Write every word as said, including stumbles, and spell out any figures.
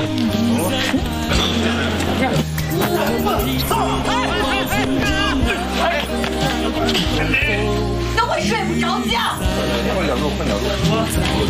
都会睡不着觉。 换角度，换角度。